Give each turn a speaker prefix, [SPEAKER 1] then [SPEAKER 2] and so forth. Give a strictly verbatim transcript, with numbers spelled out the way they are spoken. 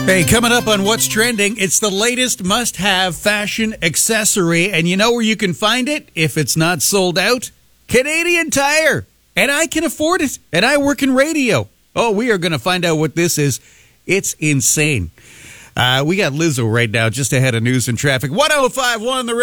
[SPEAKER 1] Hey, coming up on What's Trending, it's the latest must-have fashion accessory, and you know where you can find it if it's not sold out? Canadian Tire. And I can afford it, and I work in radio. Oh, we are going to find out what this is. It's insane. Uh, we got Lizzo right now just ahead of news and traffic. one oh five point one The